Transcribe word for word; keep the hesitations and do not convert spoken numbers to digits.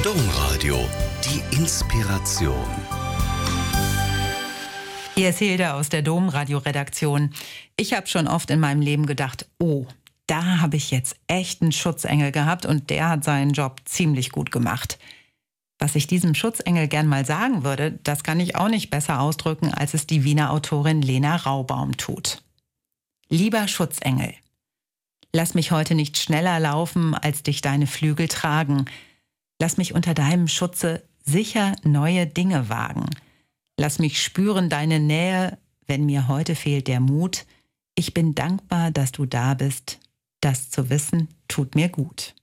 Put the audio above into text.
Domradio, die Inspiration. Hier ist Hilde aus der Domradio-Redaktion. Ich habe schon oft in meinem Leben gedacht, oh, da habe ich jetzt echt einen Schutzengel gehabt und der hat seinen Job ziemlich gut gemacht. Was ich diesem Schutzengel gern mal sagen würde, das kann ich auch nicht besser ausdrücken, als es die Wiener Autorin Lena Raubaum tut. Lieber Schutzengel, lass mich heute nicht schneller laufen, als dich deine Flügel tragen. Lass mich unter deinem Schutze sicher neue Dinge wagen. Lass mich spüren deine Nähe, wenn mir heute fehlt der Mut. Ich bin dankbar, dass du da bist. Das zu wissen, tut mir gut.